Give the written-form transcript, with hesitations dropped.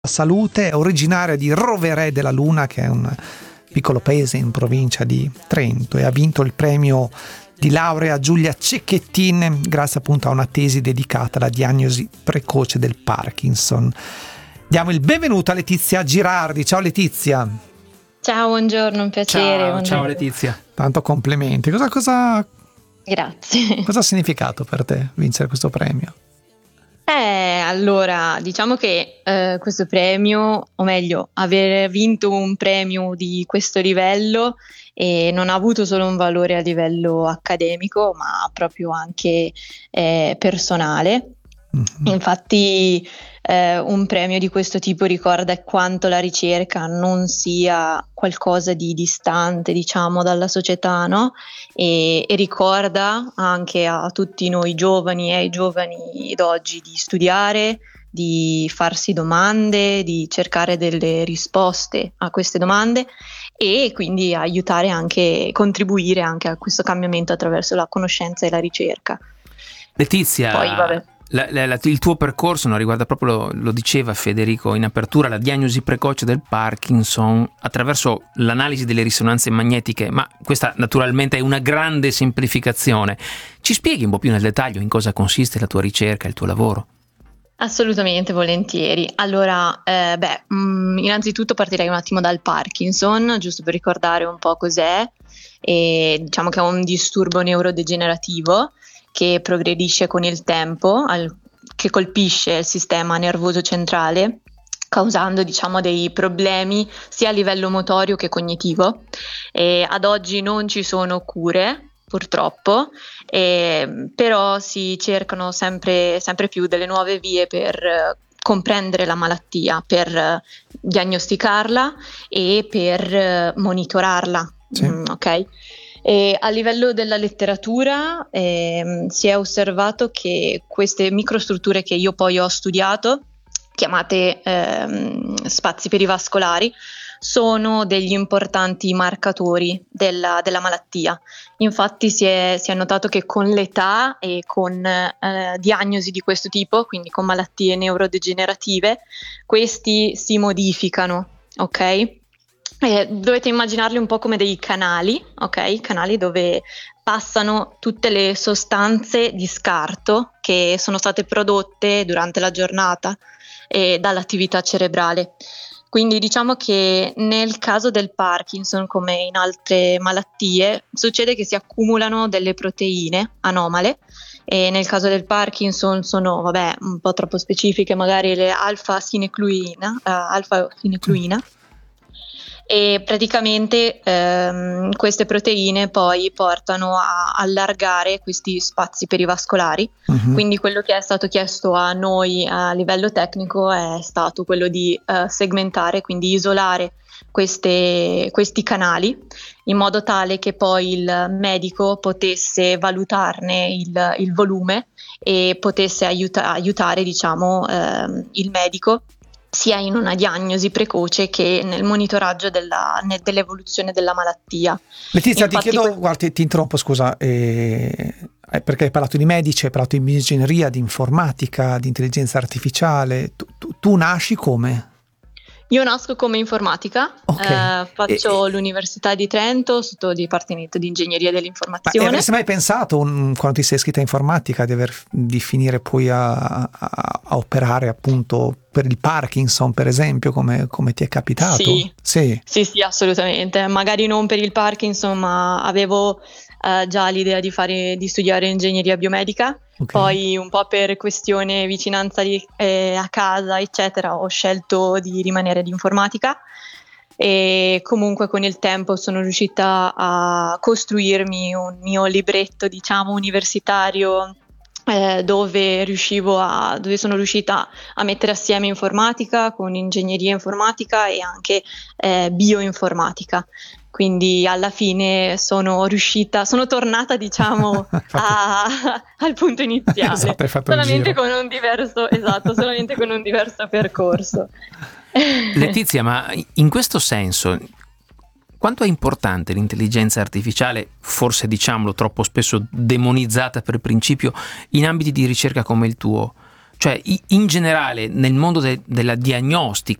Salute, è originaria di Roverè della Luna, che è un piccolo paese in provincia di Trento, e ha vinto il premio di laurea Giulia Cecchettin grazie appunto a una tesi dedicata alla diagnosi precoce del Parkinson. Diamo il benvenuto a Letizia Girardi. Ciao Letizia. Ciao, buongiorno, un piacere. Ciao Letizia. Tanto complimenti. Grazie. Cosa ha significato per te vincere questo premio? Allora, diciamo che questo premio, o meglio, aver vinto un premio di questo livello non ha avuto solo un valore a livello accademico, ma proprio anche personale. Mm-hmm. Infatti un premio di questo tipo ricorda quanto la ricerca non sia qualcosa di distante, diciamo, dalla società, no? E ricorda anche a tutti noi giovani e ai giovani d'oggi di studiare, di farsi domande, di cercare delle risposte a queste domande e quindi aiutare anche, contribuire anche a questo cambiamento attraverso la conoscenza e la ricerca. Letizia, poi vabbè. Il tuo percorso riguarda proprio, lo diceva Federico in apertura, la diagnosi precoce del Parkinson attraverso l'analisi delle risonanze magnetiche, ma questa naturalmente è una grande semplificazione. Ci spieghi un po' più nel dettaglio in cosa consiste la tua ricerca e il tuo lavoro? Assolutamente, volentieri. Allora, innanzitutto partirei un attimo dal Parkinson, giusto per ricordare un po' cos'è. Diciamo che è un disturbo neurodegenerativo che progredisce con il tempo, che colpisce il sistema nervoso centrale, causando, diciamo, dei problemi sia a livello motorio che cognitivo. Ad oggi non ci sono cure, purtroppo, però si cercano sempre più delle nuove vie per comprendere la malattia, per diagnosticarla e per monitorarla. Sì. Ok? E a livello della letteratura si è osservato che queste microstrutture che io poi ho studiato, chiamate spazi perivascolari, sono degli importanti marcatori della malattia. Infatti si è notato che con l'età e con diagnosi di questo tipo, quindi con malattie neurodegenerative, questi si modificano, ok? Dovete immaginarli un po' come dei canali, ok? Canali dove passano tutte le sostanze di scarto che sono state prodotte durante la giornata dall'attività cerebrale. Quindi diciamo che nel caso del Parkinson, come in altre malattie, succede che si accumulano delle proteine anomale, e nel caso del Parkinson sono, un po' troppo specifiche, magari le alfa-sinecluina, e praticamente queste proteine poi portano a allargare questi spazi perivascolari. Uh-huh. Quindi quello che è stato chiesto a noi a livello tecnico è stato quello di segmentare, quindi isolare questi canali in modo tale che poi il medico potesse valutarne il volume e potesse aiutare diciamo il medico sia in una diagnosi precoce che nel monitoraggio dell'evoluzione della malattia. Letizia, ti chiedo, guarda, ti interrompo, scusa, perché hai parlato di medici, hai parlato di ingegneria, di informatica, di intelligenza artificiale. Tu nasci come? Io nasco come informatica, okay. Faccio l'Università di Trento sotto il Dipartimento di Ingegneria dell'Informazione. Ma avresti mai pensato, quando ti sei iscritta a informatica, di finire poi a operare appunto per il Parkinson, per esempio, come ti è capitato? Sì, assolutamente. Magari non per il Parkinson, ma avevo già l'idea di studiare ingegneria biomedica. Okay. Poi un po' per questione vicinanza a casa, eccetera, ho scelto di rimanere di informatica e comunque con il tempo sono riuscita a costruirmi un mio libretto, diciamo, universitario dove sono riuscita a mettere assieme informatica con ingegneria informatica e anche bioinformatica. Quindi alla fine sono tornata, diciamo, al punto iniziale. Esatto, hai fatto solamente con un diverso percorso. Letizia, ma in questo senso, quanto è importante l'intelligenza artificiale, forse diciamolo troppo spesso demonizzata per principio, in ambiti di ricerca come il tuo? cioè in generale nel mondo della diagnostica